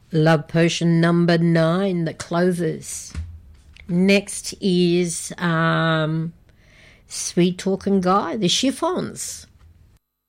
Love Potion number 9, The Clovers. Next is Sweet Talking Guy, The Chiffons.